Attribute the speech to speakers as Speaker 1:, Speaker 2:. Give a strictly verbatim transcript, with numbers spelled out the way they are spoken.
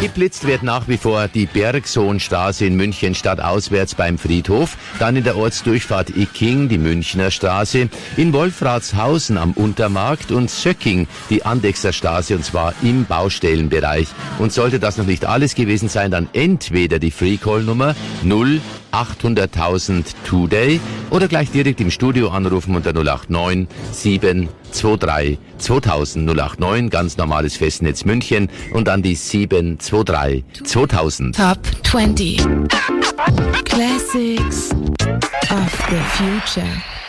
Speaker 1: Geblitzt wird nach wie vor die Bergsohnstraße in München stadtauswärts beim Friedhof, dann in der Ortsdurchfahrt Icking die Münchner Straße, in Wolfratshausen am Untermarkt und Söcking die Andechser Straße, und zwar im Baustellenbereich. Und sollte das noch nicht alles gewesen sein, dann entweder die Freecall-Nummer null achthunderttausend Today oder gleich direkt im Studio anrufen unter null acht neun sieben zwei drei zweitausend null acht neun, ganz normales Festnetz München, und dann die sieben zwei drei zweitausend.
Speaker 2: Top zwanzig Classics of the Future.